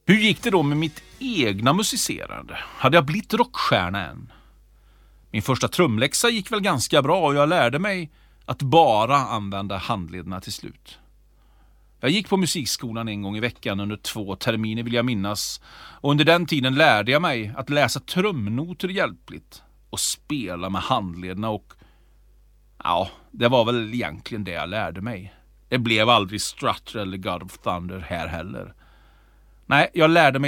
Hur gick det då med mitt egna musicerande? Hade jag blivit rockstjärna än? Min första trumläxa gick väl ganska bra och jag lärde mig att bara använda handlederna till slut. Jag gick på musikskolan en gång i veckan under 2 terminer vill jag minnas. Och under den tiden lärde jag mig att läsa trumnoter hjälpligt och spela med handlederna och ja, det var väl egentligen det jag lärde mig. Det blev aldrig Strutter eller God of Thunder här heller. Nej, jag lärde mig